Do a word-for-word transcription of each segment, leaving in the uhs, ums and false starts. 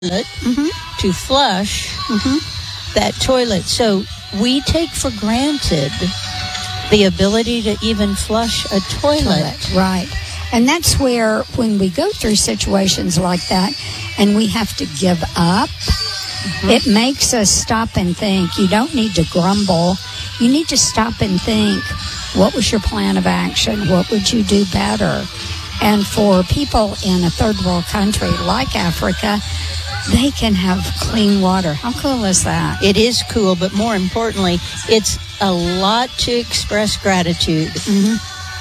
mm-hmm. to flush mm-hmm. that toilet. So we take for granted the ability to even flush a toilet. toilet. Right. And that's where, when we go through situations like that and we have to give up, mm-hmm. it makes us stop and think. You don't need to grumble. You need to stop and think, what was your plan of action? What would you do better? And for people in a third world country like Africa, they can have clean water. How cool is that? It is cool, but more importantly, it's a lot to express gratitude mm-hmm.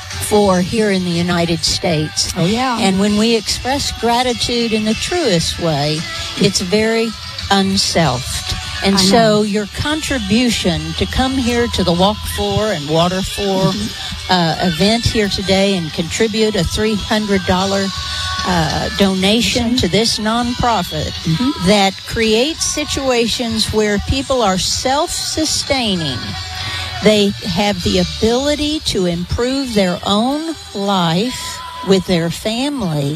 for here in the United States. Oh, yeah. And when we express gratitude in the truest way, it's very unselfed. And so your contribution to come here to the Walk For and Water For mm-hmm. uh, event here today and contribute a three hundred dollars uh, donation to this nonprofit mm-hmm. that creates situations where people are self-sustaining. They have the ability to improve their own life with their family.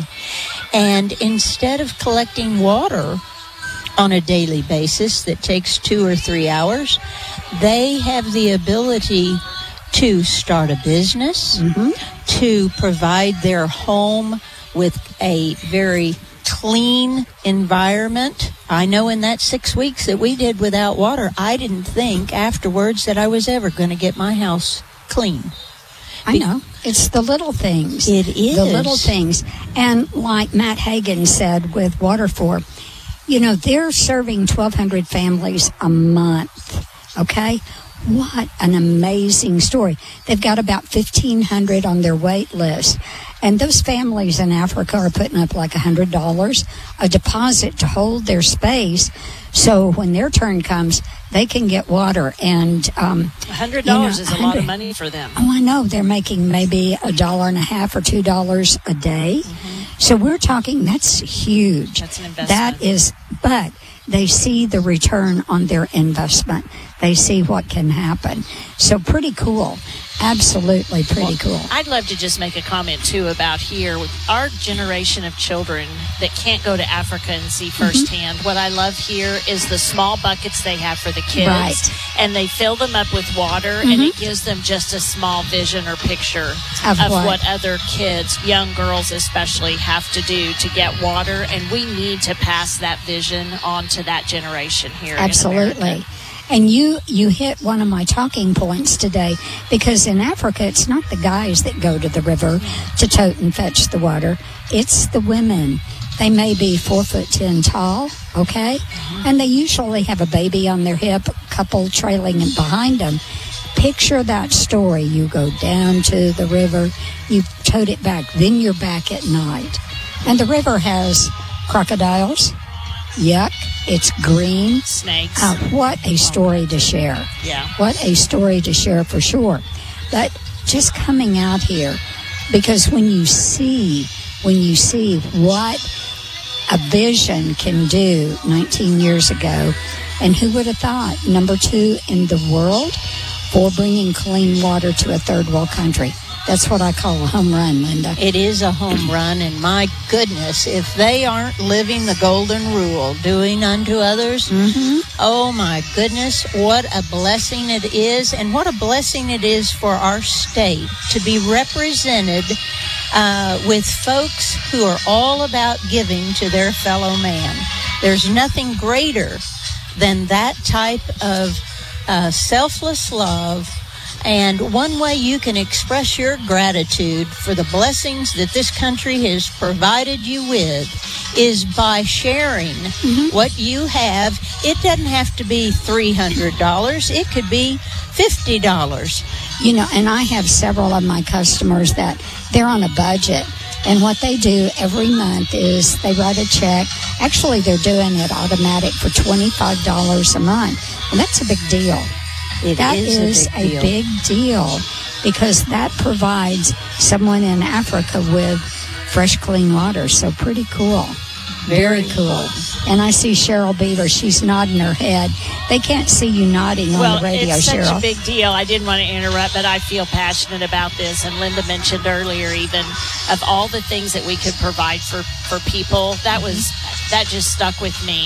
And instead of collecting water on a daily basis that takes two or three hours, they have the ability to start a business, mm-hmm. to provide their home with a very clean environment. I know in that six weeks that we did without water, I didn't think afterwards that I was ever going to get my house clean. I know. It's the little things. It is. The little things. And like Matt Hagen said with Water For, you know, they're serving twelve hundred families a month, okay? What an amazing story. They've got about fifteen hundred on their wait list. And those families in Africa are putting up like one hundred dollars, a deposit to hold their space. So when their turn comes, they can get water. And um, one hundred dollars you know, is a lot of money for them. Oh, I know. They're making maybe a dollar and a half or two dollars a day. Mm-hmm. So we're talking, that's huge. That's an investment. That is, but they see the return on their investment. They see what can happen. So pretty cool. Absolutely pretty well, cool. I'd love to just make a comment, too, about here. With our generation of children that can't go to Africa and see firsthand, mm-hmm. what I love here is the small buckets they have for the kids. Right. And they fill them up with water, mm-hmm. and it gives them just a small vision or picture of, of what? what other kids, young girls especially, have to do to get water. And we need to pass that vision on to that generation here Absolutely. in America. And you, you hit one of my talking points today, because in Africa, it's not the guys that go to the river to tote and fetch the water. It's the women. They may be four foot ten tall, okay? Mm-hmm. And they usually have a baby on their hip, a couple trailing behind them. Picture that story. You go down to the river, you tote it back, then you're back at night. And the river has crocodiles. Yuck. It's green. Snakes. Uh, what a story to share. Yeah. What a story to share for sure. But just coming out here, because when you see, when you see what a vision can do nineteen years ago, and who would have thought, number two in the world for bringing clean water to a third world country. That's what I call a home run, Linda. It is a home run, and my goodness, if they aren't living the golden rule, doing unto others, mm-hmm. oh my goodness, what a blessing it is, and what a blessing it is for our state to be represented uh, with folks who are all about giving to their fellow man. There's nothing greater than that type of uh, selfless love. And one way you can express your gratitude for the blessings that this country has provided you with is by sharing mm-hmm. what you have. It doesn't have to be three hundred dollars. It could be fifty dollars. You know, and I have several of my customers that they're on a budget. And what they do every month is they write a check. Actually, they're doing it automatic for twenty-five dollars a month. And that's a big deal. It that is, is a, big, a deal. big deal because that provides someone in Africa with fresh, clean water. So pretty cool. Very, Very cool. cool. And I see Cheryl Beaver. She's nodding her head. They can't see you nodding well, on the radio, it's such Cheryl. a big deal. I didn't want to interrupt, but I feel passionate about this. And Linda mentioned earlier even of all the things that we could provide for, for people. That was that just stuck with me.